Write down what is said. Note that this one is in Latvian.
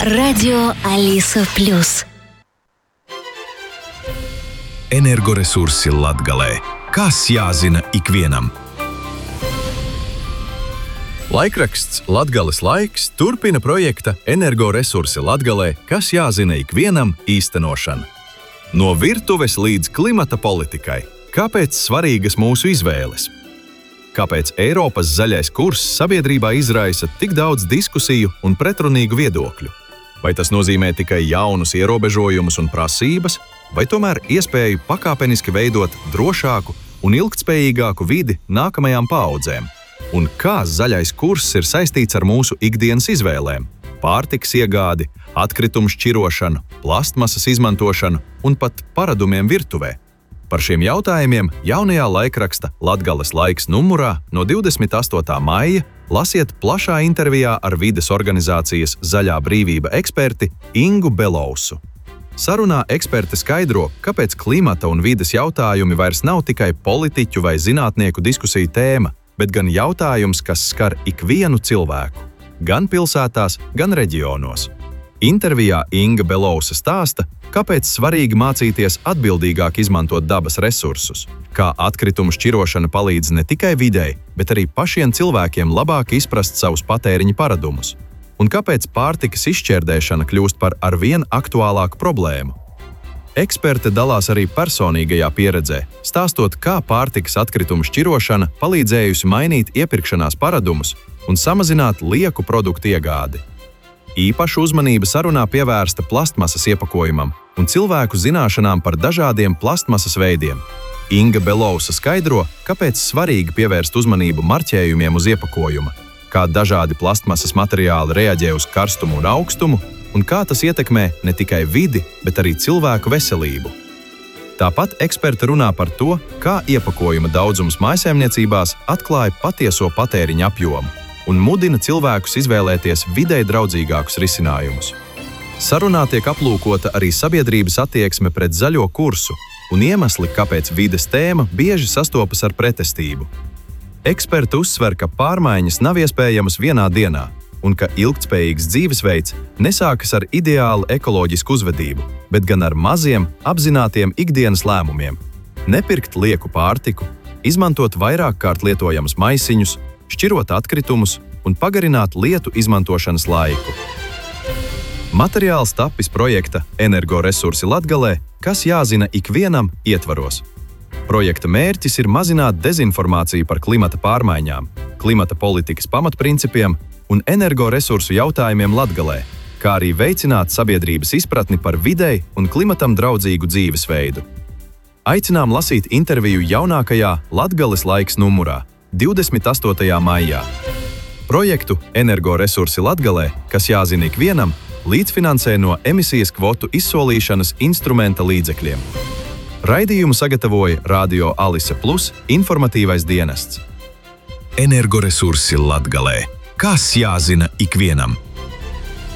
Радио Алиса Плюс. Energoresursi Latgalē. Kas jāzina ikvienam? Laikraksts Latgales laiks turpina projekta Energoresursi Latgalē, kas jāzina ikvienam īstenošanu. No virtuves līdz klimata politikai. Kāpēc svarīgas mūsu izvēles? Kāpēc Eiropas zaļais kurs sabiedrībā izraisa tik daudz diskusiju un pretrunīgu viedokļu? Vai tas nozīmē tikai jaunus ierobežojumus un prasības, vai tomēr iespēju pakāpeniski veidot drošāku un ilgtspējīgāku vidi nākamajām paaudzēm? Un kā zaļais kurs ir saistīts ar mūsu ikdienas izvēlēm? Pārtikas iegādi, atkritumu šķirošanu, plastmasas izmantošanu un pat paradumiem virtuvē. Par šiem jautājumiem jaunajā laikraksta Latgales laiks numurā no 28. maija lasiet plašā intervijā ar vides organizācijas Zaļā brīvība eksperti Ingu Belousu. Sarunā eksperte skaidro, kāpēc klimata un vides jautājumi vairs nav tikai politiķu vai zinātnieku diskusiju tēma, bet gan jautājums, kas skar ikvienu cilvēku, gan pilsētās, gan reģionos. Intervijā Inga Belousa stāsta, kāpēc svarīgi mācīties atbildīgāk izmantot dabas resursus, kā atkritumu šķirošana palīdz ne tikai videi, bet arī pašiem cilvēkiem labāk izprast savus patēriņa paradumus, un kāpēc pārtikas izšķērdēšana kļūst par arvien aktuālāku problēmu. Eksperte dalās arī personīgajā pieredzē, stāstot, kā pārtikas atkritumu šķirošana palīdzējusi mainīt iepirkšanās paradumus un samazināt lieku produktu iegādi. Īpaša uzmanība sarunā pievērsta plastmasas iepakojumam un cilvēku zināšanām par dažādiem plastmasas veidiem. Inga Belousa skaidro, kāpēc svarīgi pievērst uzmanību marķējumiem uz iepakojuma, kā dažādi plastmasas materiāli reaģē uz karstumu un augstumu, un kā tas ietekmē ne tikai vidi, bet arī cilvēku veselību. Tāpat eksperti runā par to, kā iepakojuma daudzums mājsaimniecībās atklāja patieso patēriņa apjomu un mudina cilvēkus izvēlēties videi draudzīgākus risinājumus. Sarunā tiek aplūkota arī sabiedrības attieksme pret zaļo kursu un iemesli, kāpēc vides tēma bieži sastopas ar pretestību. Eksperti uzsver, ka pārmaiņas nav iespējamas vienā dienā un ka ilgtspējīgs dzīvesveids nesākas ar ideālu ekoloģisku uzvedību, bet gan ar maziem, apzinātiem ikdienas lēmumiem. Nepirkt lieku pārtiku, izmantot vairāk kārt lietojamus maisiņus, šķirot atkritumus un pagarināt lietu izmantošanas laiku. Materiāls tapis projekta Energoresursi Latgalē, kas jāzina ikvienam ietvaros. Projekta mērķis ir mazināt dezinformāciju par klimata pārmaiņām, klimata politikas pamatprincipiem un energoresursu jautājumiem Latgalē, kā arī veicināt sabiedrības izpratni par videi un klimatam draudzīgu dzīvesveidu. Aicinām lasīt interviju jaunākajā Latgales laiks numurā 28. maijā. Projektu Energoresursi Latgalē, kas jāzina ikvienam, līdzfinansē no emisijas kvotu izsolīšanas instrumenta līdzekļiem. Raidījumu sagatavoja Radio Alisa Plus informatīvais dienests. Energoresursi Latgalē. Kas jāzina ikvienam?